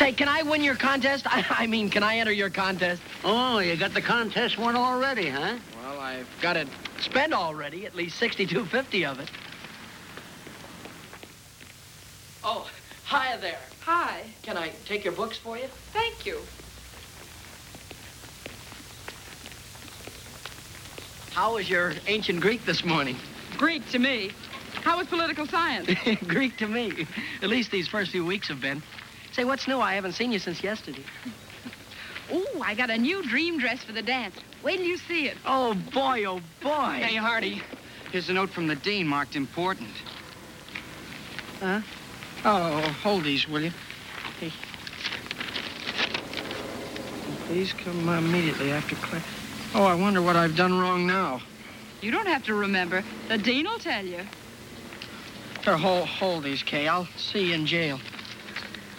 Say, can I win your contest? I mean, can I enter your contest? Oh, you got the contest won already, huh? Well, I've got it spent already, at least $62.50 of it. Oh, hi there. Hi. Can I take your books for you? Thank you. How was your ancient Greek this morning? Greek to me. How was political science? Greek to me. At least these first few weeks have been. Say, what's new? I haven't seen you since yesterday. Ooh, I got a new dream dress for the dance. Wait till you see it. Oh, boy, oh, boy. Hey, Hardy. Here's a note from the dean marked important. Huh? Oh, hold these, will you? Hey. Please come immediately after class. Oh, I wonder what I've done wrong now. You don't have to remember. The dean will tell you. Here, hold these, Kay. I'll see you in jail.